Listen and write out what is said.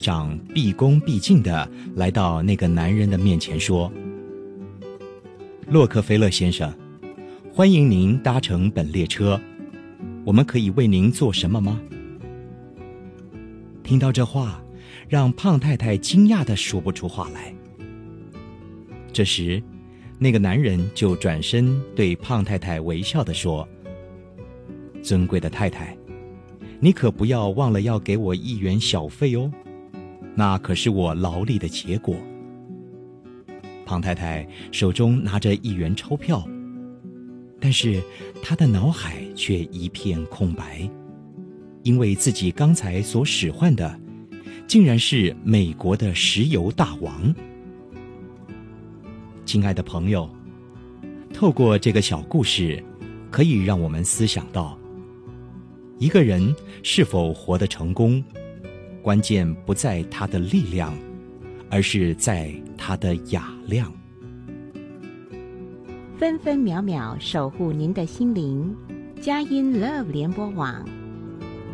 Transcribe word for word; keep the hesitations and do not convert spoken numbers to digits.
长毕恭毕敬地来到那个男人的面前说：洛克菲勒先生，欢迎您搭乘本列车，我们可以为您做什么吗？听到这话，让胖太太惊讶地说不出话来。这时，那个男人就转身对胖太太微笑地说：尊贵的太太，你可不要忘了要给我一元小费哦，那可是我劳力的结果。胖太太手中拿着一元钞票，但是她的脑海却一片空白，因为自己刚才所使唤的竟然是美国的石油大王。亲爱的朋友，透过这个小故事，可以让我们思想到，一个人是否活得成功，关键不在他的力量，而是在他的雅量。 分分秒秒守护您的心灵，佳音 Love 联播网